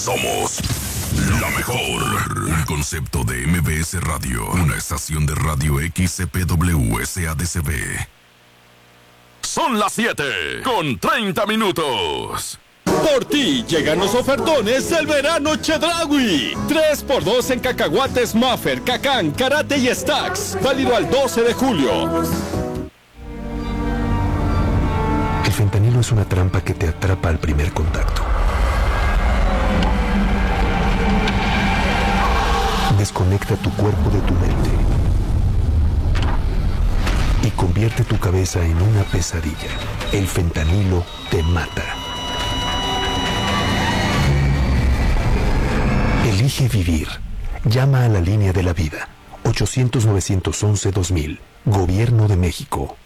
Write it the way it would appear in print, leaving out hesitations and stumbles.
somos la mejor. Un concepto de MBS Radio, una estación de radio XCPW SADCB. Son las 7:30. Por ti llegan los ofertones del verano Chedraui. 3x2 en cacahuates Maffer, Cacán, Karate y Stacks. Válido al 12 de julio. El fentanilo es una trampa que te atrapa al primer contacto. Desconecta tu cuerpo de tu mente y convierte tu cabeza en una pesadilla. El fentanilo te mata. Elige vivir. Llama a la línea de la vida. 800-911-2000. Gobierno de México.